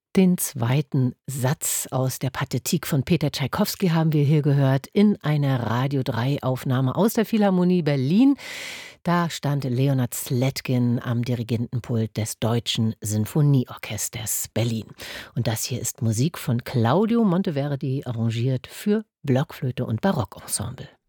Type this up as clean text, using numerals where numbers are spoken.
Den zweiten Satz aus der Pathetique von Peter Tschaikowski haben wir hier gehört in einer Radio 3-Aufnahme aus der Philharmonie Berlin. Da stand Leonard Slatkin am Dirigentenpult des Deutschen Sinfonieorchesters Berlin. Und das hier ist Musik von Claudio Monteverdi, arrangiert für Blockflöte und Barockensemble.